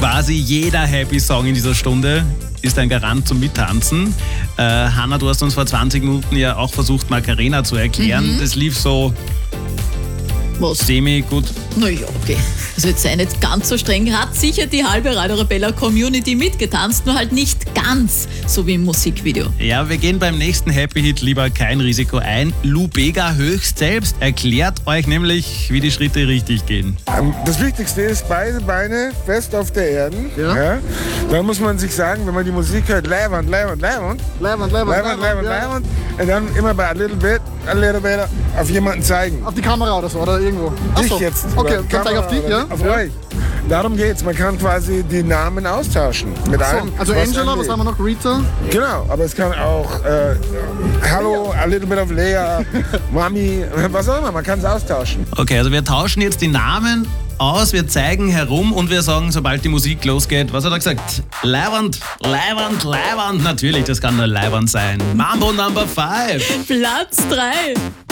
Quasi jeder Happy Song in dieser Stunde ist ein Garant zum Mittanzen. Hanna, du hast uns vor 20 Minuten ja auch versucht, Macarena zu erklären. Das lief so semi-gut. Naja, okay. Also jetzt sei nicht ganz so streng. Hat sicher die halbe Radio Arabella Community mitgetanzt, nur halt nicht ganz so wie im Musikvideo. Ja, wir gehen beim nächsten Happy Hit lieber kein Risiko ein. Lou Bega höchst selbst erklärt euch nämlich, wie die Schritte richtig gehen. Das Wichtigste ist, beide Beine fest auf der Erde. Ja. Da muss man sich sagen, wenn man die Musik hört, Leiband. Und dann immer bei a little bit, auf jemanden zeigen. Auf die Kamera oder so, oder irgendwo? Dich jetzt. Okay, dann zeig auf die, ja? Auf euch. Darum geht's. Man kann quasi die Namen austauschen. Mit allem. Also Angela, was haben wir noch? Rita? Genau, aber es kann auch Hallo, a little bit of Lea, Mami, was auch immer. Man kann es austauschen. Okay, also wir tauschen jetzt die Namen aus, wir zeigen herum und wir sagen, sobald die Musik losgeht, was hat er gesagt? Leiband. Natürlich, das kann nur Leiband sein. Mambo Number 5. Platz 3.